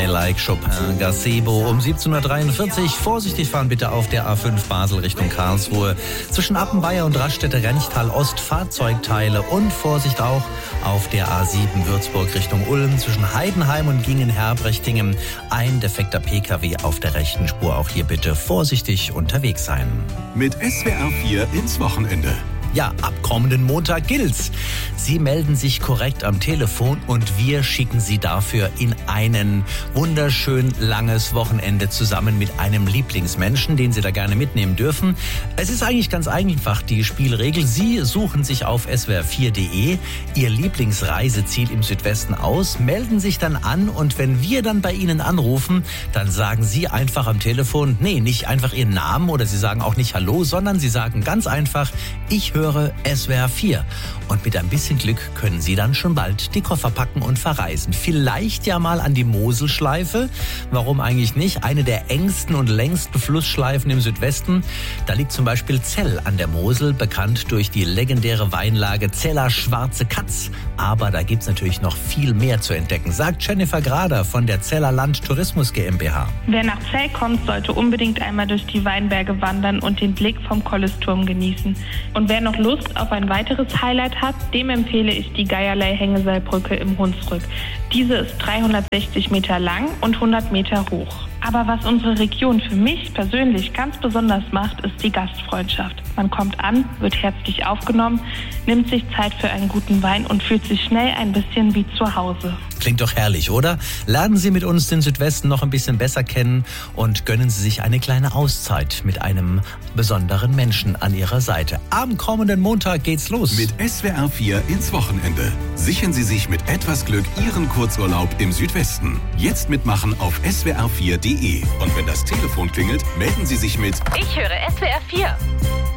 like Chopin, Gazebo. Um 17.43 Uhr. Vorsichtig fahren bitte auf der A5 Basel Richtung Karlsruhe. Zwischen Appenweier und Raststätte Renchtal Ost Fahrzeugteile und Vorsicht auch auf der A7 Würzburg Richtung Ulm. Zwischen Heidenheim und Gingen-Herbrechtingen ein defekter PKW auf der rechten Spur. Auch hier bitte vorsichtig unterwegs sein. Mit SWR 4 ins Wochenende. Ja, ab kommenden Montag gilt's. Sie melden sich korrekt am Telefon und wir schicken Sie dafür in ein wunderschön langes Wochenende zusammen mit einem Lieblingsmenschen, den Sie da gerne mitnehmen dürfen. Es ist eigentlich ganz einfach, die Spielregel. Sie suchen sich auf swr4.de Ihr Lieblingsreiseziel im Südwesten aus, melden sich dann an und wenn wir dann bei Ihnen anrufen, dann sagen Sie einfach am Telefon, nee, nicht einfach Ihren Namen oder Sie sagen auch nicht Hallo, sondern Sie sagen ganz einfach, ich höre SWR 4. Und mit ein bisschen Glück können Sie dann schon bald die Koffer packen und verreisen. Vielleicht ja mal an die Moselschleife. Warum eigentlich nicht? Eine der engsten und längsten Flussschleifen im Südwesten. Da liegt zum Beispiel Zell an der Mosel, bekannt durch die legendäre Weinlage Zeller Schwarze Katz. Aber da gibt's natürlich noch viel mehr zu entdecken, sagt Jennifer Grader von der Zeller Land Tourismus GmbH. Wer nach Zell kommt, sollte unbedingt einmal durch die Weinberge wandern und den Blick vom Kollisturm genießen. Und wer noch Lust auf ein weiteres Highlight hat, dem empfehle ich die Geierlei-Hängeseilbrücke im Hunsrück. Diese ist 360 Meter lang und 100 Meter hoch. Aber was unsere Region für mich persönlich ganz besonders macht, ist die Gastfreundschaft. Man kommt an, wird herzlich aufgenommen, nimmt sich Zeit für einen guten Wein und fühlt sich schnell ein bisschen wie zu Hause. Klingt doch herrlich, oder? Lernen Sie mit uns den Südwesten noch ein bisschen besser kennen und gönnen Sie sich eine kleine Auszeit mit einem besonderen Menschen an Ihrer Seite. Am kommenden Montag geht's los. Mit SWR 4 ins Wochenende. Sichern Sie sich mit etwas Glück Ihren Kurzurlaub im Südwesten. Jetzt mitmachen auf swr4.de. Und wenn das Telefon klingelt, melden Sie sich mit Ich höre SWR 4.